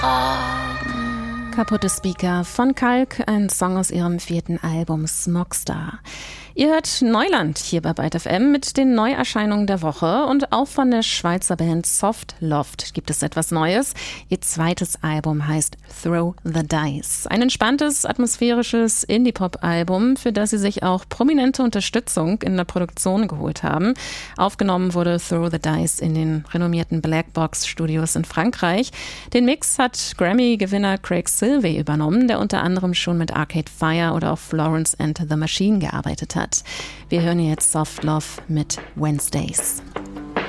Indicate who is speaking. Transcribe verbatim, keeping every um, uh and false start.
Speaker 1: Kaputte Speaker von Kalk, ein Song aus ihrem vierten Album Smogstar. Ihr hört Neuland hier bei Byte F M mit den Neuerscheinungen der Woche und auch von der Schweizer Band Soft Loft gibt es etwas Neues. Ihr zweites Album heißt Throw the Dice. Ein entspanntes, atmosphärisches Indie-Pop-Album, für das sie sich auch prominente Unterstützung in der Produktion geholt haben. Aufgenommen wurde Throw the Dice in den renommierten Blackbox Studios in Frankreich. Den Mix hat Grammy-Gewinner Craig Silvey übernommen, der unter anderem schon mit Arcade Fire oder auch Florence and the Machine gearbeitet hat. Wir hören jetzt Soft Love mit Wednesdays.